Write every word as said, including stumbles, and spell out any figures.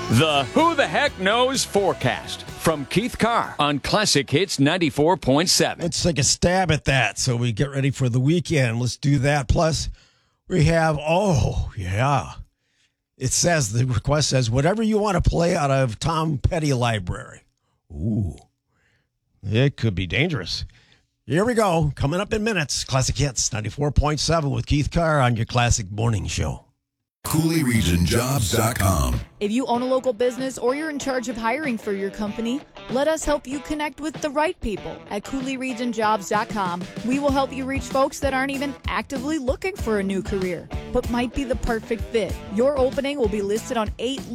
The Who the Heck Knows forecast from Keith Carr on Classic Hits ninety-four point seven. Let's take a stab at that so we get ready for the weekend. Let's do that. Plus, we have, oh, yeah. It says, the request says, whatever you want to play out of Tom Petty library. Ooh, it could be dangerous. Here we go. Coming up in minutes. Classic Hits ninety-four point seven with Keith Carr on your Classic Morning Show. Cooley Region Jobs dot com. If you own a local business or you're in charge of hiring for your company, let us help you connect with the right people at Cooley Region Jobs dot com. We will help you reach folks that aren't even actively looking for a new career, but might be the perfect fit. Your opening will be listed on eight